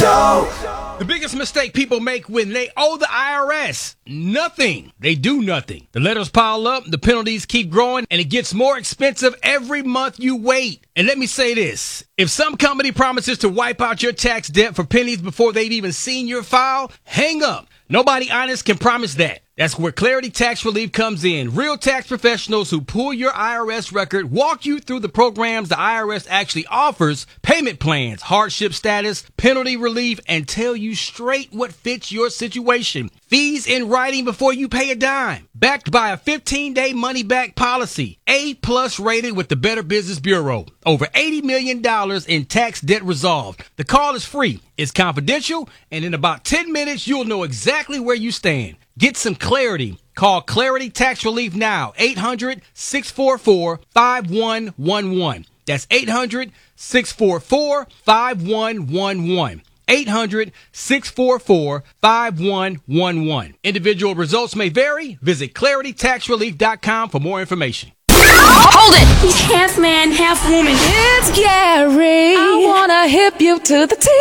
Show. The biggest mistake people make when they owe the IRS: nothing. They do nothing. The letters pile up, the penalties keep growing, and it gets more expensive every month you wait. And let me say this: if some company promises to wipe out your tax debt for pennies before they've even seen your file, hang up. Nobody honest can promise that. That's where Clarity Tax Relief comes in. Real tax professionals who pull your IRS record, walk you through the programs the IRS actually offers, payment plans, hardship status, penalty relief, and tell you straight what fits your situation. Fees in writing before you pay a dime. Backed by a 15-day money-back policy. A+ rated with the Better Business Bureau. Over $80 million in tax debt resolved. The call is free. It's confidential, and in about 10 minutes, you'll know exactly where you stand. Get some clarity. Call Clarity Tax Relief now. 800-644-5111. That's 800-644-5111. 800-644-5111. Individual results may vary. Visit claritytaxrelief.com for more information. Hold it! He's half man, half woman. It's Gary. I wanna hip you to the T.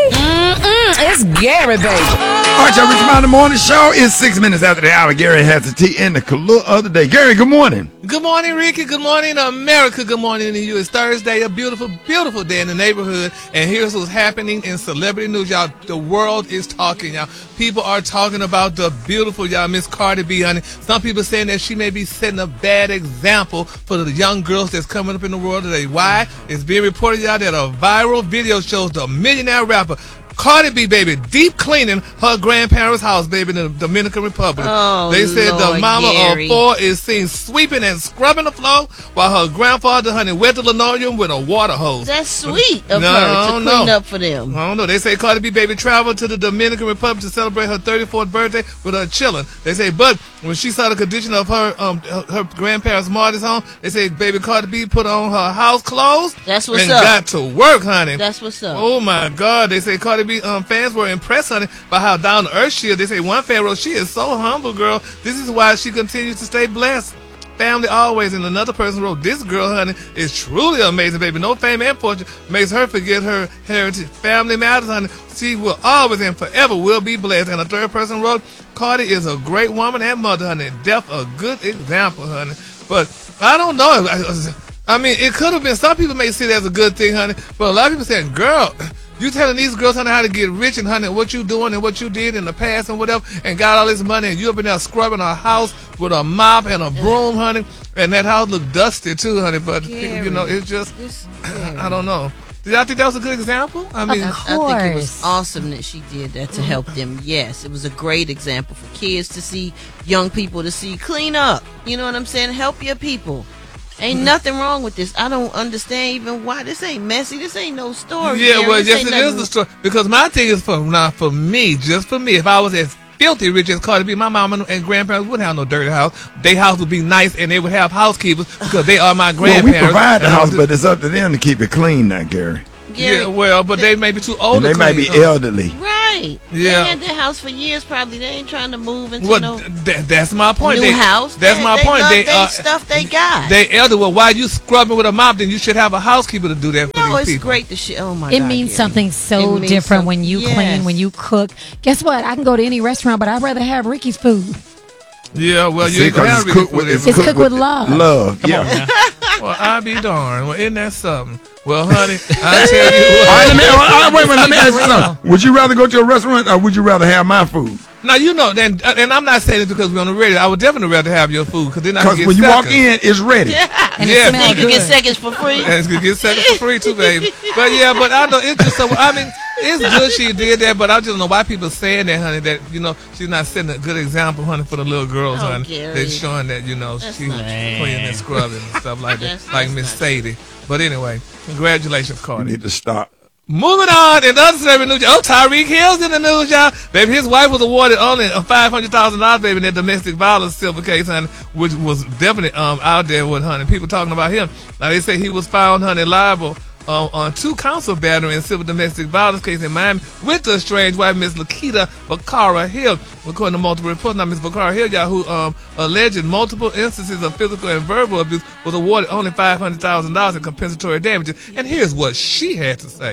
It's Gary, baby. All right, y'all, Rich Mountain Morning Show is 6 minutes after the hour. Gary has the tea and the color of the day. Gary, good morning. Good morning, Ricky. Good morning, America. Good morning to you. It's Thursday, a beautiful, beautiful day in the neighborhood. And here's what's happening in celebrity news, y'all. The world is talking, y'all. People are talking about the beautiful, y'all, Miss Cardi B, honey. Some people saying that she may be setting a bad example for the young girls that's coming up in the world today. Why? It's being reported, y'all, that a viral video shows the millionaire rapper Cardi B, baby, deep cleaning her grandparents' house, baby, in the Dominican Republic. Oh, they said Lord, the mama Gary. of four is seen sweeping and scrubbing the floor while her grandfather, honey, wet the linoleum with a water hose. That's sweet of her to clean up for them. I don't know. They say Cardi B, baby, traveled to the Dominican Republic to celebrate her 34th birthday with her children. They say, but when she saw the condition of her grandparents' Marty's home, they say, baby, Cardi B put on her house clothes. That's what's and up. got to work, honey. That's what's up. Oh my God! They say Cardi B fans were impressed, honey, by how down to earth she is. They say one fan wrote, "She is so humble, girl. This is why she continues to stay blessed. Family always." And another person wrote, "This girl, honey, is truly amazing, baby. No fame and fortune makes her forget her heritage. Family matters, honey. She will always and forever will be blessed." And a third person wrote, "Cardi is a great woman and mother, honey. Def a good example, honey." But I don't know. I mean, it could have been. Some people may see it as a good thing, honey. But a lot of people saying, "Girl, you telling these girls, honey, how to get rich and, honey, what you doing and what you did in the past and whatever, and got all this money, and you up in there scrubbing a house with a mop and a broom, honey, and that house look dusty too, honey." But you know, it's just, I don't know. Did y'all think that was a good example? I mean, I think it was awesome that she did that to help them. Yes, it was a great example for kids to see, young people to see. Clean up. You know what I'm saying? Help your people. Ain't nothing wrong with this. I don't understand even why this ain't messy. This ain't no story. Yeah, Gary. well, This yes, ain't it is nothing- the story. Because my thing is for me, just for me. If I was as filthy rich as Cardi B, my mama and grandparents wouldn't have no dirty house. Their house would be nice, and they would have housekeepers because they are my Well, grandparents. we provide the house, but it's up to them to keep it clean now, Gary. Gary, Yeah, well, but they may be too old. And they to might be clean. elderly. right. Yeah. They had their house for years probably. They ain't trying to move into Well, no that's my point. new house. That's my point. Love They they stuff they got. They elder. Well, why you scrubbing with a mop? Then you should have a housekeeper to do that for no, these it's people. great to shit. Oh my It God, means Gary. something so It means different when you yes. clean, when you cook. Guess what? I can go to any restaurant, but I'd rather have Ricky's food. Yeah, well, you See, ain't gonna 'cause have it's cooked with, It's cooked with love. Love, yeah. Well, I be darned. Well, isn't that something? Well, honey, I tell you All right, what. wait, let me ask you something. Would you rather go to a restaurant or would you rather have my food? Now, you know, and I'm not saying it because we're on the radio. I would definitely rather have your food because then I can Because get when you walk seconds. in, it's ready. And Yeah. it smells You can good. get seconds for free. And it's gonna get seconds for free too, baby. But yeah, but I know it's just so. I mean, it's good she did that, but I just don't know why people saying that, honey. That you know she's not setting a good example, honey, for the little girls, Oh, honey. Gary. They're showing that she's not cleaning and scrubbing and stuff like that, That's like Miss not Sadie. But anyway, congratulations, You Cardi. need to stop. Moving on, in other celebrity news, Tyreek Hill's in the news, y'all. Baby, his wife was awarded only $500,000, baby, in that domestic violence civil case, honey, which was definitely out there with, honey, people talking about him. Now, they say he was found, honey, liable on 2 counts of battery and civil domestic violence case in Miami with the estranged wife, Miss Lakita Bakara Hill. According to multiple reports, now Miss Bakara Hill, y'all, who alleged multiple instances of physical and verbal abuse, was awarded only $500,000 in compensatory damages. And here's what she had to say.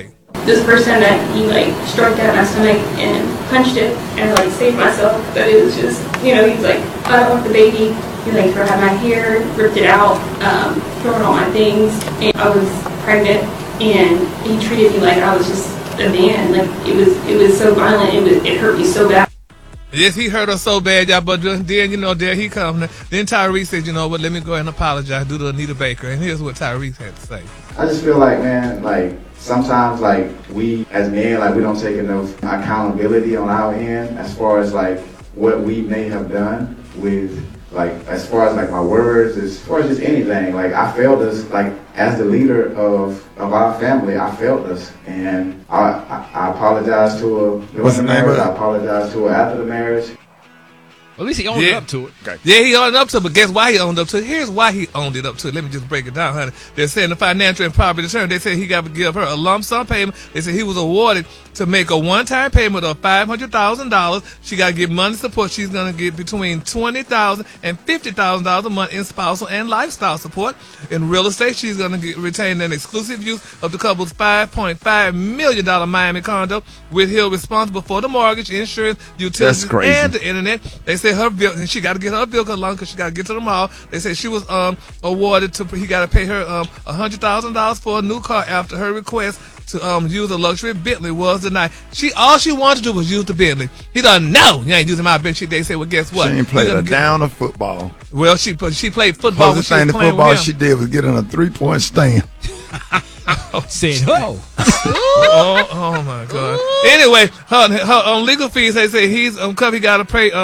this was the first time that he like struck at my stomach and punched it and like saved myself. But it was just, you know, he's like, I don't want the baby. He like grabbed my hair, ripped it out, throwing all my things. And I was pregnant, and he treated me like I was just a man. Like it was so violent. It hurt me so bad. Yes, he hurt her so bad, y'all, but then, you know, there he comes. Then Tyrese said, you know what, let me go ahead and apologize due to Anita Baker. And here's what Tyrese had to say. I just feel like, man, like, sometimes, like, we as men, like, we don't take enough accountability on our end as far as, like, what we may have done with, like, as far as, like, my words, as far as just anything. Like, I failed us, like, as the leader of our family, I failed us. And I apologize to her during the marriage. I apologize to her after the marriage. Well, at least he owned up to it. Okay. Yeah, he owned up to it, but guess why he owned up to it? Here's why he owned it up to it. Let me just break it down, honey. They're saying the financial and property attorney, they said he got to give her a lump sum payment. They said he was awarded to make a one-time payment of $500,000. She got to give money support. She's going to get between $20,000 and $50,000 a month in spousal and lifestyle support. In real estate, she's going to retain an exclusive use of the couple's $5.5 million Miami condo, with Hill responsible for the mortgage, insurance, utilities, and the internet. They say her bill, and she got to get her bill along because she got to get to the mall. They say she was awarded to, he got to pay her $100,000 for a new car after her request to use a luxury Bentley was denied. All she wanted to do was use the Bentley. He done, no, you ain't using my Bentley. They say, well, guess what? She ain't played a down of football. Well, she played football. The thing the football she did was get in a 3-point stand. Said, oh. Oh my God. Anyway, her legal fees, they say he got to pay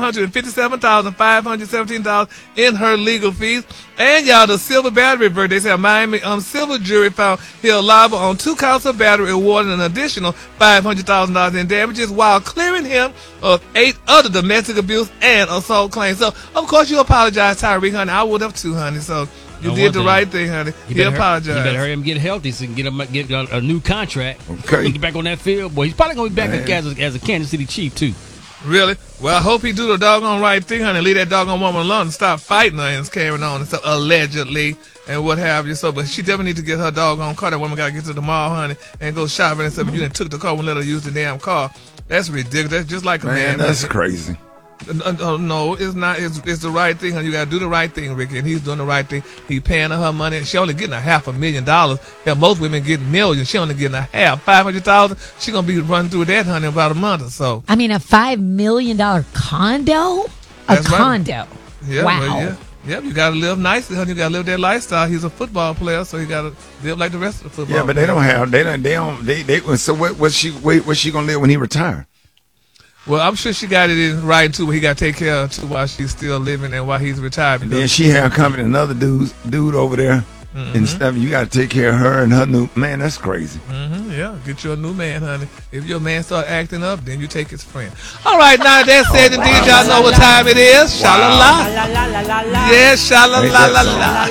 $457,517 in her legal fees. And y'all, the Silver battery verdict, they say a Miami civil jury found Hill liable on 2 counts of battery, awarding an additional $500,000 in damages, while clearing him of 8 other domestic abuse and assault claims. So, of course, you apologize, Tyree, honey. I would have too, honey. So you did the right thing, honey. He apologized. You better hurry him get healthy so he can get a new contract. Okay. Get back on that field. Boy, he's probably going to be back as a Kansas City Chief, too. Really? Well, I hope he do the doggone right thing, honey. Leave that doggone woman alone and stop fighting her and carrying on and stuff, allegedly, and what have you. So, but she definitely need to get her doggone car. That woman got to get to the mall, honey, and go shopping and stuff. You done took the car and let her use the damn car. That's ridiculous. That's just like a man. That's crazy. No, it's not. It's the right thing. You got to do the right thing, Ricky, and he's doing the right thing. He paying her money. She only getting $500,000. Hell, most women getting millions. She only getting a half, $500,000. She gonna be running through that, honey, in about a month or so. I mean, a $5 million condo? That's condo. Right. Yeah, wow. Well, yeah, you gotta live nicely, honey. You gotta live that lifestyle. He's a football player, so you gotta live like the rest of the football. Yeah, but players. So what's she gonna live when he retire? Well, I'm sure she got it in writing too, but he got to take care of too while she's still living and while he's retired. And then she had company, another dude over there, and stuff. You got to take care of her and her new man. That's crazy. Yeah, get you a new man, honey. If your man start acting up, then you take his friend. All right, now that said, indeed, y'all know what time it is. Sha-la-la. Yeah, sha-la-la-la-la.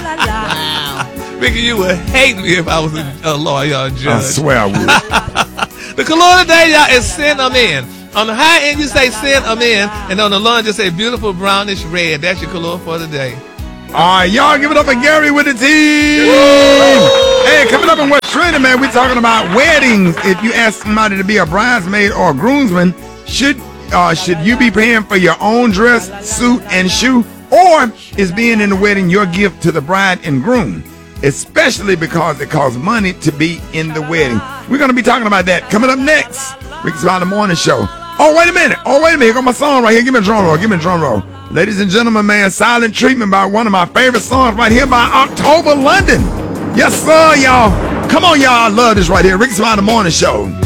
Ricky, you would hate me if I was a lawyer or a judge. I swear I would. The color today, y'all, is send them in. On the high end, you say send them in, and on the low end, you say beautiful brownish red. That's your color for today. All right, y'all give it up for Gary with the team. Hey, coming up in West Training, man, we're talking about weddings. If you ask somebody to be a bridesmaid or a groomsman, should you be paying for your own dress, suit, and shoe, or is being in the wedding your gift to the bride and groom? Especially because it costs money to be in the wedding. We're going to be talking about that coming up next. Rick's Around the Morning Show. Oh, wait a minute. Here got my song right here. Give me a drum roll. Ladies and gentlemen, man, Silent Treatment by one of my favorite songs right here by October London. Yes, sir, y'all. Come on, y'all. I love this right here. Rick's Around the Morning Show.